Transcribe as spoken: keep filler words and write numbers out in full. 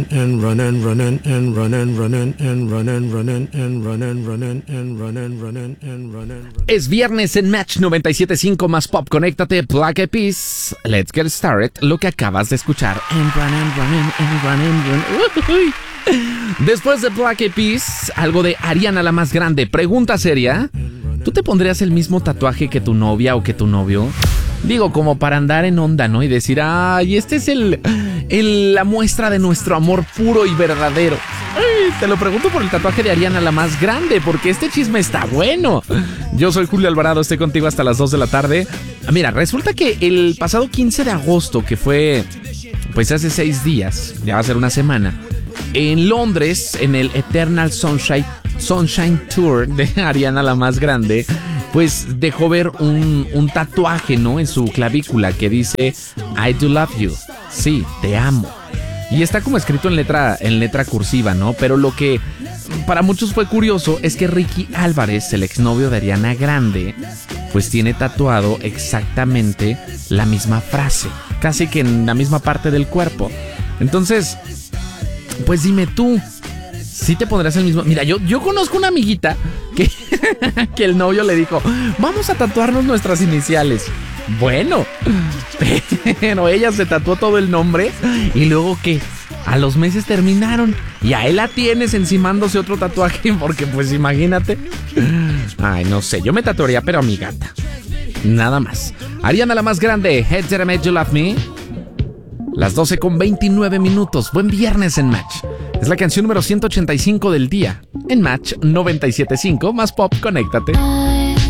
And running, running, and running, running, and running, running, and running, running, and running, running, and running. Es viernes en Match noventa y siete punto cinco más Pop. Conéctate, Black Eyed Peas. Let's get started. Lo que acabas de escuchar. And running, running, and running, running. Uy. Después de Black Eyed Peas, algo de Ariana la más grande. Pregunta seria. ¿Tú te pondrías el mismo tatuaje que tu novia o que tu novio? Digo, como para andar en onda, ¿no? Y decir, ay, este es el, el la muestra de nuestro amor puro y verdadero. Ay, te lo pregunto por el tatuaje de Ariana la más grande, porque este chisme está bueno. Yo soy Julio Alvarado, estoy contigo hasta las dos de la tarde. Mira, resulta que el pasado quince de agosto, que fue pues hace seis días, ya va a ser una semana, en Londres, en el Eternal Sunshine, Sunshine Tour de Ariana la más grande, pues dejó ver un, un tatuaje, ¿no? En su clavícula que dice I do love you. Sí, te amo. Y está como escrito en letra, en letra cursiva, ¿no? Pero lo que para muchos fue curioso es que Ricky Álvarez, el exnovio de Ariana Grande, pues tiene tatuado exactamente la misma frase, casi que en la misma parte del cuerpo. Entonces, pues dime tú, ¿sí te pondrás el mismo? Mira, yo, yo conozco una amiguita que, que el novio le dijo, vamos a tatuarnos nuestras iniciales. Bueno, pero ella se tatuó todo el nombre y luego ¿qué? A los meses terminaron y a él la tienes encimándose otro tatuaje porque pues imagínate. Ay, no sé, yo me tatuaría pero a mi gata. Nada más. Ariana la más grande, Head That I Made You Love Me. Las doce con veintinueve minutos. Buen viernes en Match. Es la canción número ciento ochenta y cinco del día. En Match noventa y siete punto cinco más Pop, conéctate.